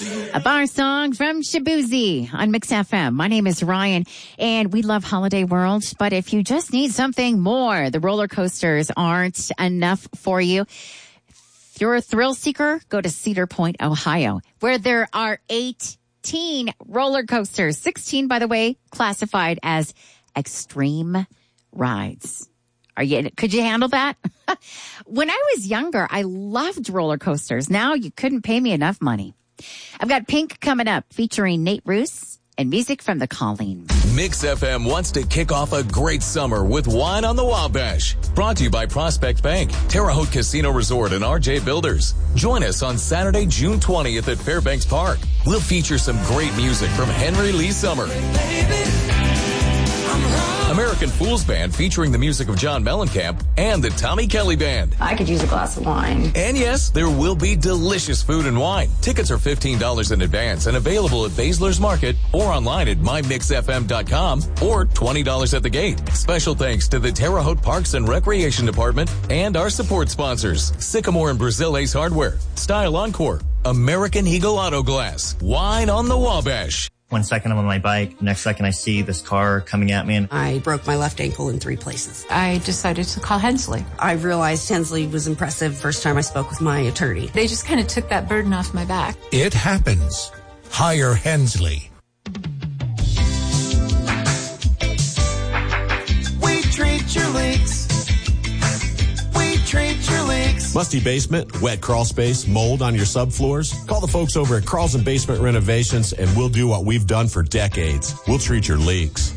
A bar song from Shaboozey on Mix FM. My name is Ryan, and we love Holiday World. But if you just need something more, the roller coasters aren't enough for you. If you're a thrill seeker, go to Cedar Point, Ohio, where there are 18 roller coasters. 16, by the way, classified as extreme rides. Could you handle that? When I was younger, I loved roller coasters. Now you couldn't pay me enough money. I've got Pink coming up featuring Nate Roos and music from The Colleen. Mix FM wants to kick off a great summer with Wine on the Wabash. Brought to you by Prospect Bank, Terre Haute Casino Resort, and RJ Builders. Join us on Saturday, June 20th at Fairbanks Park. We'll feature some great music from Henry Lee Summer, American Fools Band featuring the music of John Mellencamp, and the Tommy Kelly Band. I could use a glass of wine. And yes, there will be delicious food and wine. Tickets are $15 in advance and available at Baszler's Market or online at mymixfm.com or $20 at the gate. Special thanks to the Terre Haute Parks and Recreation Department and our support sponsors, Sycamore and Brazil Ace Hardware, Style Encore, American Eagle Auto Glass, Wine on the Wabash. 1 second I'm on my bike, next second I see this car coming at me. And I broke my left ankle in 3 places. I decided to call Hensley. I realized Hensley was impressive first time I spoke with my attorney. They just kind of took that burden off my back. It happens. Hire Hensley. We treat your leaks. We treat your leaks. Musty basement, wet crawl space, mold on your subfloors? Call the folks over at Carlson Basement Renovations and we'll do what we've done for decades. We'll treat your leaks.